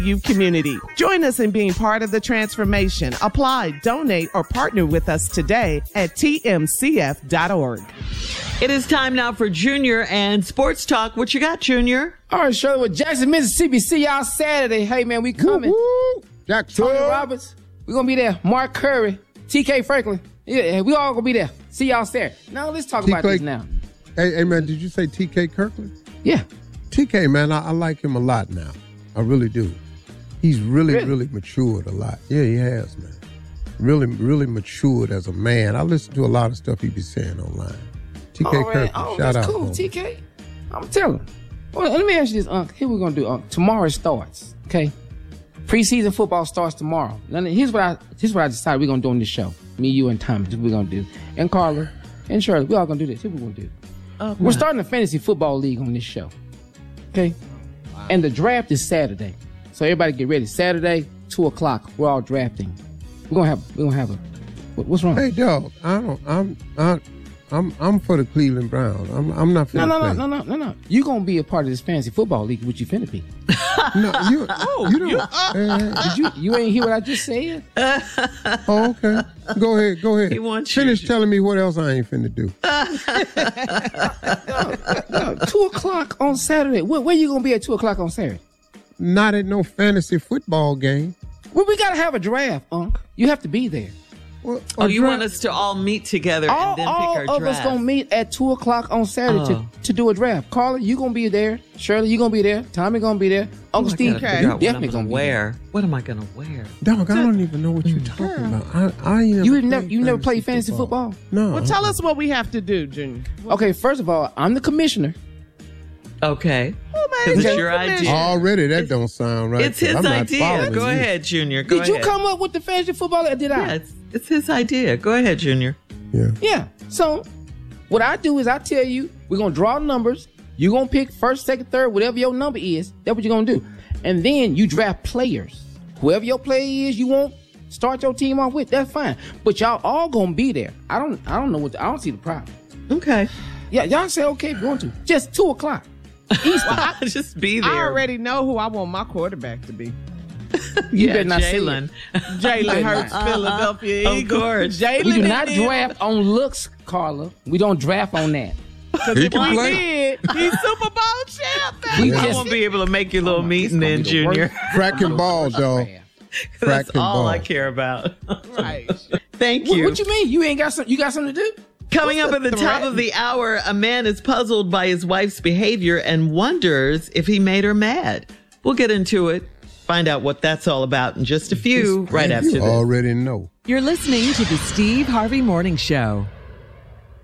community. Join us in being part of the transformation. Apply, donate, or partner with us today at tmcf.org. It is time now for Junior and Sports Talk. What you got, Junior? All right, Shirley, with Jackson, Mississippi. See y'all Saturday. Hey, man, we coming. Woo-hoo. Jackson. Tony Roberts, we're going to be there. Mark Curry, TK Franklin. Yeah, we all going to be there. See y'all Saturday. Now, let's talk about this now. Hey, man, did you say TK Kirkland? Yeah. TK, man, I like him a lot now. I really do. He's really matured a lot. Yeah, he has, man. Really matured as a man. I listen to a lot of stuff he be saying online. TK Kirkland, shout out. Cool, TK. I'm telling you. Well, let me ask you this, Unc. Here we're going to do, tomorrow starts, okay? Preseason football starts tomorrow. Now, here's what I decided we're going to do on this show. Me, you, and Tommy. This is what we're going to do. And Carla and Shirley. We're all going to do this. Here's what we're going to do. Okay. We're starting a fantasy football league on this show. Okay? Wow. And the draft is Saturday. So everybody get ready. Saturday, 2:00. We're all drafting. We're gonna have a. What's wrong? Hey, dog. I'm for the Cleveland Browns. I'm not finna play. No. You gonna be a part of this fantasy football league, which you finna be. No, you don't. You ain't hear what I just said? Oh, okay. Go ahead. He wants Finish telling me what else I ain't finna do. 2:00 on Saturday. Where you gonna be at 2:00 on Saturday? Not at no fantasy football game. Well, we gotta have a draft, Unc. You have to be there. Well, you want us to all meet together and then pick our draft? All of us gonna meet at 2:00 on Saturday to do a draft. Carla, you gonna be there. Shirley, you gonna be there. Tommy gonna be there. Uncle Steve, definitely gonna wear. What am I gonna wear? Dog, I don't even know what you're talking about. You never played fantasy football? No. Well, tell us what we have to do, Junior. Okay, first of all, I'm the commissioner. Okay. Oh, man, it's your idea. Already, that don't sound right. It's his idea. Go ahead, Junior. Go ahead. Did you come up with the fantasy football, or did I? Yeah, it's his idea. Go ahead, Junior. Yeah. So, what I do is I tell you, we're going to draw numbers. You're going to pick first, second, third, whatever your number is. That's what you're going to do. And then you draft players. Whoever your player is you want, start your team off with, that's fine. But y'all all going to be there. I don't know I don't see the problem. Okay. Yeah, y'all say okay if you want to. Just 2:00. Well, just be there. I already know who I want my quarterback to be. You better not say Jalen. Jalen Hurts, Philadelphia Eagles. Of course. Jalen we do not draft on looks, Carla. We don't draft on that. Because if we did, he's Super Bowl champ. I won't be able to make your little meeting then, Junior. Cracking ball, dog. That's all I care about. Right. Thank you. What you mean? You ain't got you got something to do? Coming up at the top of the hour, a man is puzzled by his wife's behavior and wonders if he made her mad. We'll get into it. Find out what that's all about in just a few, right after this. Already know. You're listening to the Steve Harvey Morning Show.